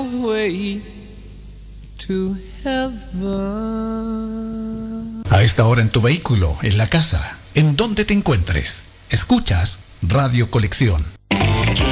stairway to heaven. A esta hora en tu vehículo, en la casa, en donde te encuentres, escuchas Radio Colección.